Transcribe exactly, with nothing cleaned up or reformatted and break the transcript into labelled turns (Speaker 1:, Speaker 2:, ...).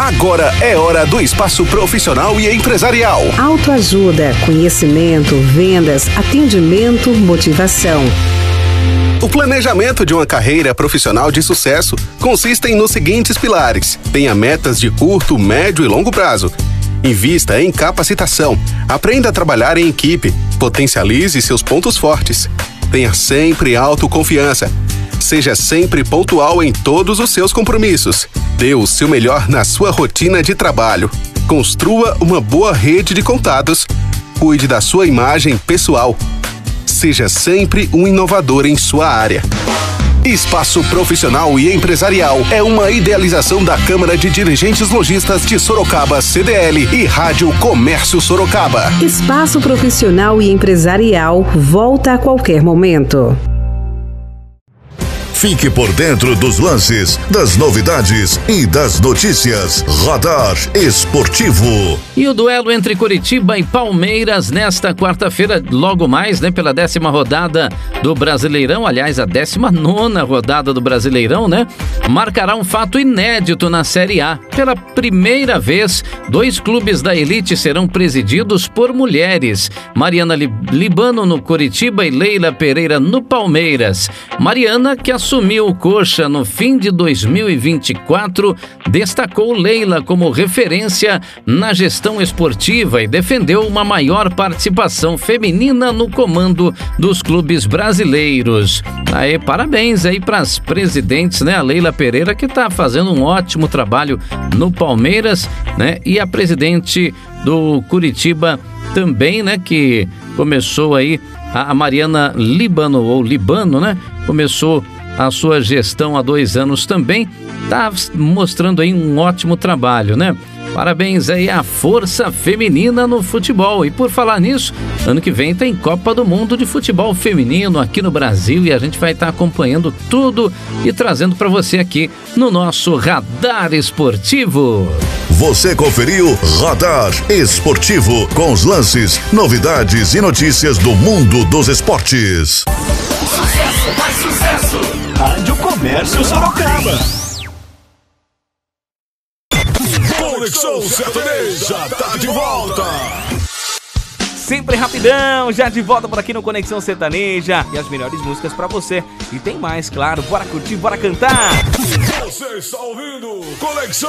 Speaker 1: Agora é hora do espaço profissional e empresarial.
Speaker 2: Autoajuda, conhecimento, vendas, atendimento, motivação.
Speaker 1: O planejamento de uma carreira profissional de sucesso consiste nos seguintes pilares. Tenha metas de curto, médio e longo prazo. Invista em capacitação. Aprenda a trabalhar em equipe. Potencialize seus pontos fortes. Tenha sempre autoconfiança. Seja sempre pontual em todos os seus compromissos. Dê o seu melhor na sua rotina de trabalho. Construa uma boa rede de contatos. Cuide da sua imagem pessoal. Seja sempre um inovador em sua área. Espaço Profissional e Empresarial é uma idealização da Câmara de Dirigentes Lojistas de Sorocaba, C D L, e Rádio Comércio Sorocaba.
Speaker 2: Espaço Profissional e Empresarial volta a qualquer momento.
Speaker 3: Fique por dentro dos lances, das novidades e das notícias. Radar Esportivo.
Speaker 4: E o duelo entre Curitiba e Palmeiras nesta quarta-feira, logo mais, né, pela décima rodada do Brasileirão, aliás, a décima nona rodada do Brasileirão, né, marcará um fato inédito na Série A. Pela primeira vez, dois clubes da elite serão presididos por mulheres. Mariana Libano no Curitiba e Leila Pereira no Palmeiras. Mariana, que assumiu o Coxa no fim de dois mil e vinte e quatro, destacou Leila como referência na gestão esportiva e defendeu uma maior participação feminina no comando dos clubes brasileiros. Aí, parabéns aí para as presidentes, né? A Leila Pereira, que está fazendo um ótimo trabalho no Palmeiras, né? E a presidente do Curitiba também, né? Que começou aí, a Mariana Libano, ou Libano, né? Começou a sua gestão há dois anos também, tá mostrando aí um ótimo trabalho, né? Parabéns aí à força feminina no futebol. E por falar nisso, ano que vem tem Copa do Mundo de Futebol Feminino aqui no Brasil e a gente vai estar acompanhando tudo e trazendo para você aqui no nosso Radar Esportivo.
Speaker 3: Você conferiu Radar Esportivo com os lances, novidades e notícias do mundo dos esportes.
Speaker 5: Sucesso, mais sucesso! Rádio Comércio Sorocaba.
Speaker 6: Conexão Sertaneja tá de volta.
Speaker 7: Sempre rapidão, já de volta por aqui no Conexão Sertaneja. E as melhores músicas pra você. E tem mais, claro. Bora curtir, bora cantar.
Speaker 6: Você está ouvindo Conexão